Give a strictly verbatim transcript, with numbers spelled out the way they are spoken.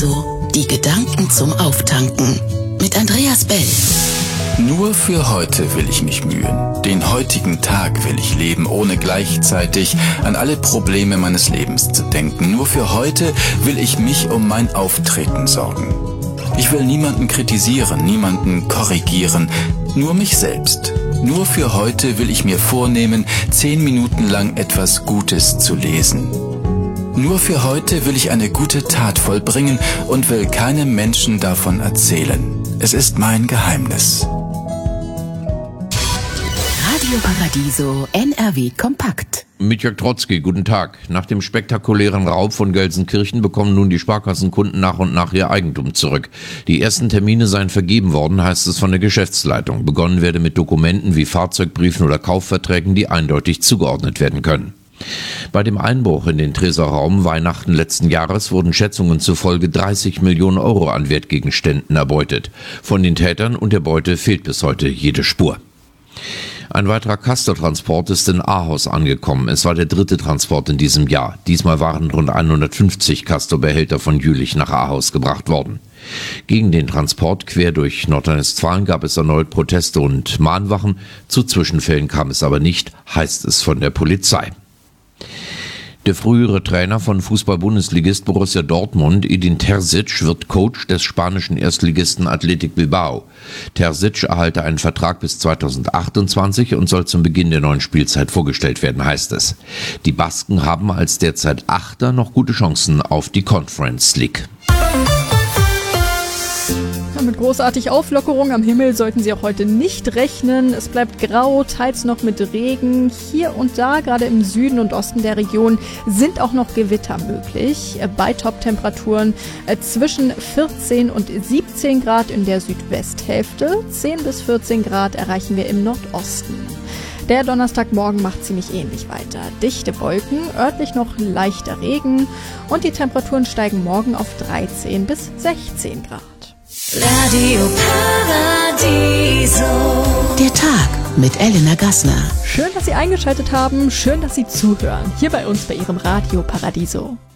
Paradiso. Die Gedanken zum Auftanken. Mit Andreas Bell. Nur für heute will ich mich mühen. Den heutigen Tag will ich leben, ohne gleichzeitig an alle Probleme meines Lebens zu denken. Nur für heute will ich mich um mein Auftreten sorgen. Ich will niemanden kritisieren, niemanden korrigieren, nur mich selbst. Nur für heute will ich mir vornehmen, zehn Minuten lang etwas Gutes zu lesen. Nur für heute will ich eine gute Tat vollbringen und will keinem Menschen davon erzählen. Es ist mein Geheimnis. Radio Paradiso N R W Kompakt. Mit Jörg Trotzki, guten Tag. Nach dem spektakulären Raub von Gelsenkirchen bekommen nun die Sparkassenkunden nach und nach ihr Eigentum zurück. Die ersten Termine seien vergeben worden, heißt es von der Geschäftsleitung. Begonnen werde mit Dokumenten wie Fahrzeugbriefen oder Kaufverträgen, die eindeutig zugeordnet werden können. Bei dem Einbruch in den Tresorraum Weihnachten letzten Jahres wurden Schätzungen zufolge dreißig Millionen Euro an Wertgegenständen erbeutet. Von den Tätern und der Beute fehlt bis heute jede Spur. Ein weiterer Castor-Transport ist in Ahaus angekommen. Es war der dritte Transport in diesem Jahr. Diesmal waren rund hundertfünfzig Castor-Behälter von Jülich nach Ahaus gebracht worden. Gegen den Transport quer durch Nordrhein-Westfalen gab es erneut Proteste und Mahnwachen. Zu Zwischenfällen kam es aber nicht, heißt es von der Polizei. Der frühere Trainer von Fußball-Bundesligist Borussia Dortmund, Edin Terzic, wird Coach des spanischen Erstligisten Athletic Bilbao. Terzic erhalte einen Vertrag bis zweitausendachtundzwanzig und soll zum Beginn der neuen Spielzeit vorgestellt werden, heißt es. Die Basken haben als derzeit Achter noch gute Chancen auf die Conference League. Mit großartig Auflockerung am Himmel sollten Sie auch heute nicht rechnen. Es bleibt grau, teils noch mit Regen. Hier und da, gerade im Süden und Osten der Region, sind auch noch Gewitter möglich. Bei Top-Temperaturen zwischen vierzehn und siebzehn Grad in der Südwesthälfte. zehn bis vierzehn Grad erreichen wir im Nordosten. Der Donnerstagmorgen macht ziemlich ähnlich weiter. Dichte Wolken, örtlich noch leichter Regen und die Temperaturen steigen morgen auf dreizehn bis sechzehn Grad. Radio Paradiso. Der Tag mit Elena Gassner. Schön, dass Sie eingeschaltet haben. Schön, dass Sie zuhören. Hier bei uns bei Ihrem Radio Paradiso.